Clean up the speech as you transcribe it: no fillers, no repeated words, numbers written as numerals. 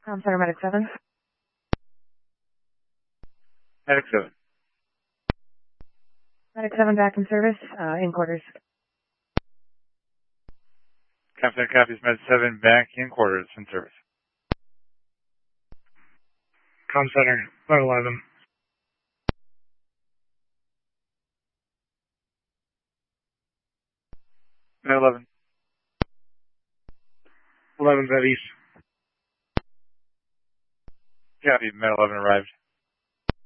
Center Medic 7. Medic 7. Medic 7 back in service, in quarters. Center copies Med 7 back in quarters in service. Center, Med 11. Med 11. 11's at east. Copy, Med 11 arrived.